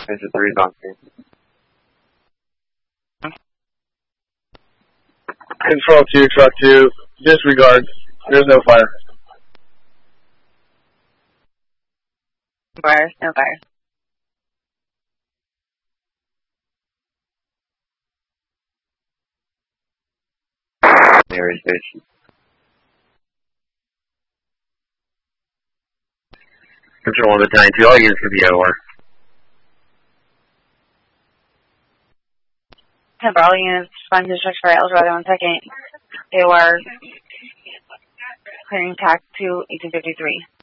Mission 3 is on scene. Control 2, Truck 2, disregard. There's no fire. Fire, no fire. Area station. Control the Battalion 2, all units can be OR. Temper, all units, find districts for Eldorado 1 second. AOR clearing TAC to 1853.